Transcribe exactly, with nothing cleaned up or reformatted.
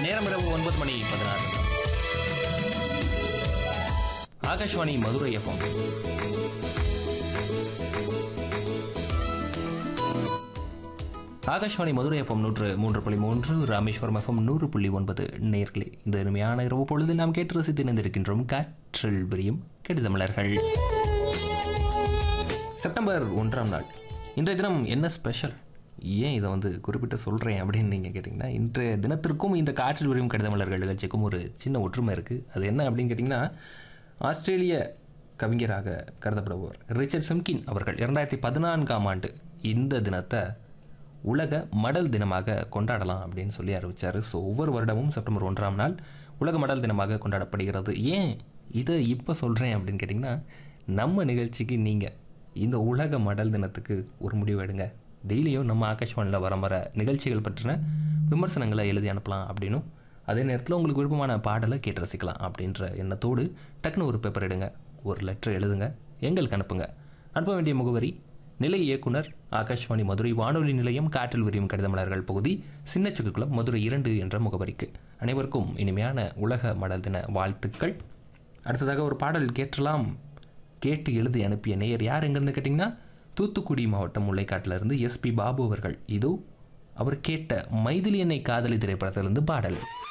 நேரம் இரவு ஒன்பது மணி பதினாறு. ஆகாஷ்வாணி மதுரை எஃப்எம். ஆகாஷ்வாணி மதுரை எஃப்எம் நூற்று மூன்று புள்ளி மூன்று, ராமேஸ்வரம் எஃப்எம் நூறு புள்ளி ஒன்பது. நேயர்களே, இந்த இனிமையான இரவு பொழுது நாம் கேட்டு ரசித்து இணைந்திருக்கின்றோம் காற்றில் விரியும் கடிதமலர்கள். செப்டம்பர் ஒன்றாம் நாள். இன்றைய தினம் என்ன ஸ்பெஷல், ஏன் இதை வந்து குறிப்பிட்டு சொல்கிறேன் அப்படின்னு நீங்கள் கேட்டிங்கன்னா, இன்றைய தினத்திற்கும் இந்த காற்றில் விரியும் கடிதமலர்கள் நிகழ்ச்சிக்கும் ஒரு சின்ன ஒற்றுமை இருக்குது. அது என்ன அப்படின்னு கேட்டிங்கன்னா, ஆஸ்திரேலிய கவிஞராக கருதப்படுபவர் ரிச்சர்ட் சிம்கின் அவர்கள் இரண்டாயிரத்தி பதினான்காம் ஆண்டு இந்த தினத்தை உலக மடல் தினமாக கொண்டாடலாம் அப்படின்னு சொல்லி அறிவித்தார். ஸோ ஒவ்வொரு வருடமும் செப்டம்பர் ஒன்றாம் நாள் உலக மடல் தினமாக கொண்டாடப்படுகிறது. ஏன் இதை இப்போ சொல்கிறேன் அப்படின்னு கேட்டிங்கன்னா, நம்ம நிகழ்ச்சிக்கு நீங்கள் இந்த உலக மடல் தினத்துக்கு ஒரு முடிவு எடுங்க. டெய்லியும் நம்ம ஆகாஷ்வாணியில் வர வர நிகழ்ச்சிகள் பற்றின விமர்சனங்களை எழுதி அனுப்பலாம் அப்படின்னும், அதே நேரத்தில் உங்களுக்கு விருப்பமான பாடலை கேட்டு ரசிக்கலாம் அப்படின்ற எண்ணத்தோடு டக்குன்னு ஒரு பேப்பர் எடுங்க, ஒரு லெட்டர் எழுதுங்க, எங்களுக்கு அனுப்புங்க. அனுப்ப வேண்டிய முகவரி நிலை இயக்குனர் ஆகாஷ்வாணி மதுரை வானொலி நிலையம், காற்றில் விரியும் கடிதமலர்கள் பகுதி, சின்னச்சுக்குளம், மதுரை இரண்டு என்ற முகவரிக்கு. அனைவருக்கும் இனிமையான உலக மடல் தின வாழ்த்துக்கள். அடுத்ததாக ஒரு பாடல் கேட்டலாம். கேட்டு எழுதி அனுப்பிய நேயர் யார் எங்கேருந்து கேட்டிங்கன்னா, தூத்துக்குடி மாவட்டம் முல்லைக்காட்டிலிருந்து எஸ்பி பாபு அவர்கள். இதோ அவர் கேட்ட மைதிலி என்னை காதலி திரைப்படத்திலிருந்து பாடல்.